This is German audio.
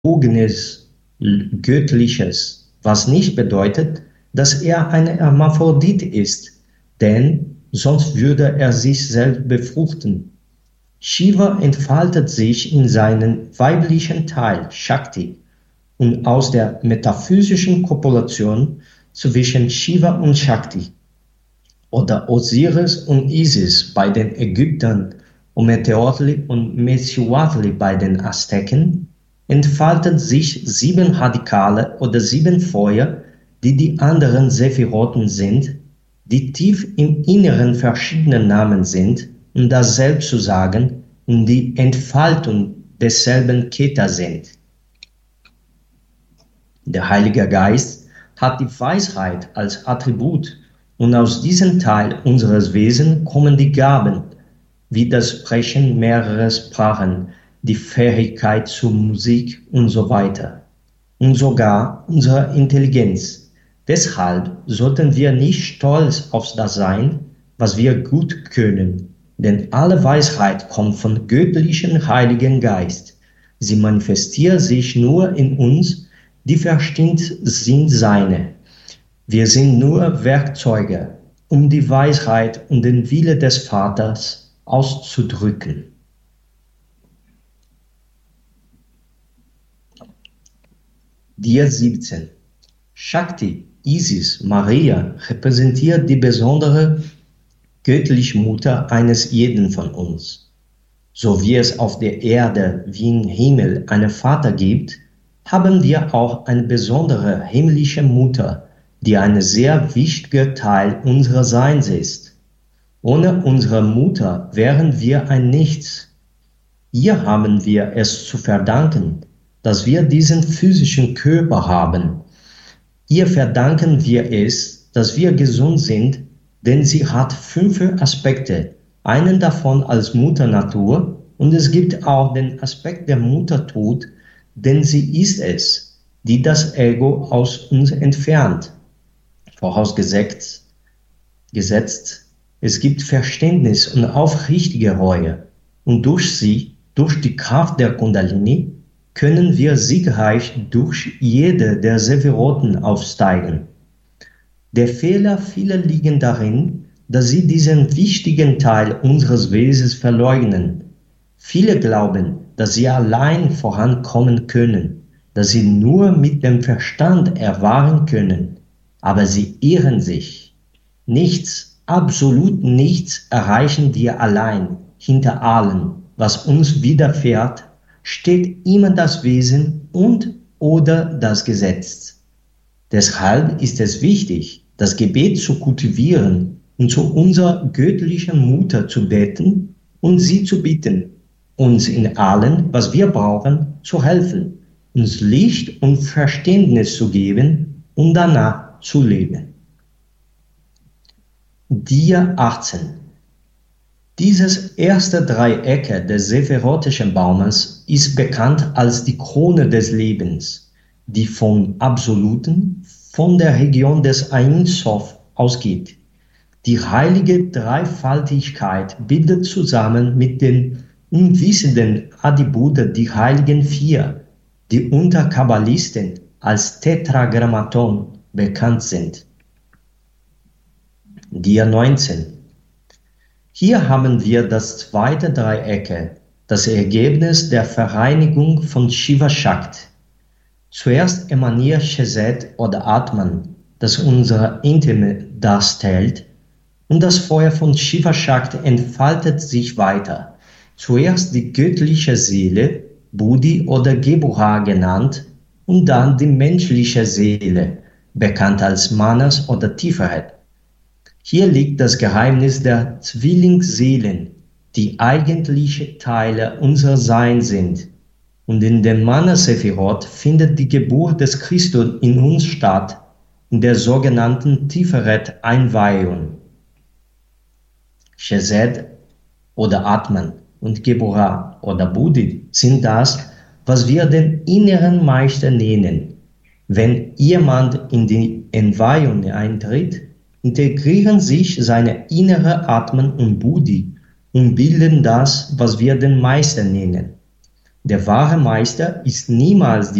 Vollzogenes Göttliches, was nicht bedeutet, dass er ein Hermaphrodit ist, denn sonst würde er sich selbst befruchten. Shiva entfaltet sich in seinen weiblichen Teil, Shakti, und aus der metaphysischen Kopulation zwischen Shiva und Shakti oder Osiris und Isis bei den Ägyptern und Meteotli und Mecihuatli bei den Azteken entfalten sich 7 Radikale oder 7 Feuer, die die anderen Sephiroten sind, die tief im Inneren verschiedene Namen sind, um dasselbe zu sagen, und die Entfaltung desselben Keta sind. Der Heilige Geist hat die Weisheit als Attribut und aus diesem Teil unseres Wesens kommen die Gaben, wie das Sprechen mehrerer Sprachen, die Fähigkeit zur Musik und so weiter. Und sogar unsere Intelligenz. Deshalb sollten wir nicht stolz auf das sein, was wir gut können, denn alle Weisheit kommt vom göttlichen Heiligen Geist. Sie manifestiert sich nur in uns, die Verstand sind seine. Wir sind nur Werkzeuge, um die Weisheit und den Wille des Vaters auszudrücken. Dia 17. Shakti, Isis, Maria repräsentiert die besondere göttliche Mutter eines jeden von uns. So wie es auf der Erde wie im Himmel einen Vater gibt, haben wir auch eine besondere himmlische Mutter, die ein sehr wichtiger Teil unseres Seins ist. Ohne unsere Mutter wären wir ein Nichts. Ihr haben wir es zu verdanken, dass wir diesen physischen Körper haben. Ihr verdanken wir es, dass wir gesund sind, denn sie hat 5 Aspekte, einen davon als Mutter Natur, und es gibt auch den Aspekt der Mutter Tod, denn sie ist es, die das Ego aus uns entfernt. Vorausgesetzt, es gibt Verständnis und aufrichtige Reue, und durch sie, durch die Kraft der Kundalini, können wir siegreich durch jede der Sephiroten aufsteigen. Der Fehler vieler liegt darin, dass sie diesen wichtigen Teil unseres Wesens verleugnen. Viele glauben, dass sie allein vorankommen können, dass sie nur mit dem Verstand erfahren können, aber sie irren sich. Nichts, absolut nichts erreichen wir allein. Hinter allem, was uns widerfährt, steht immer das Wesen und oder das Gesetz. Deshalb ist es wichtig, das Gebet zu kultivieren und zu unserer göttlichen Mutter zu beten und sie zu bitten, uns in allem, was wir brauchen, zu helfen, uns Licht und Verständnis zu geben und danach zu leben. Dia 18. Dieses erste Dreieck des sephirotischen Baumes ist bekannt als die Krone des Lebens, die vom Absoluten, von der Region des Ein Sof ausgeht. Die heilige Dreifaltigkeit bildet zusammen mit den unwissenden Adibuddha die heiligen 4, die unter Kabbalisten als Tetragrammaton bekannt sind. Dia 19. Hier haben wir das zweite Dreieck, das Ergebnis der Vereinigung von Shiva Shakti. Zuerst emaniert Chesed oder Atman, das unsere Intime darstellt, und das Feuer von Shiva Shakti entfaltet sich weiter. Zuerst die göttliche Seele, Buddhi oder Geburah genannt, und dann die menschliche Seele, bekannt als Manas oder Tiferet. Hier liegt das Geheimnis der Zwillingsseelen, die eigentliche Teile unserer Sein sind. Und in dem Mana-Sephirot findet die Geburt des Christus in uns statt, in der sogenannten Tiferet-Einweihung. Chesed oder Atman und Geburah oder Buddhi sind das, was wir den inneren Meister nennen. Wenn jemand in die Entweihung eintritt, integrieren sich seine innere Atman und Buddhi und bilden das, was wir den Meister nennen. Der wahre Meister ist niemals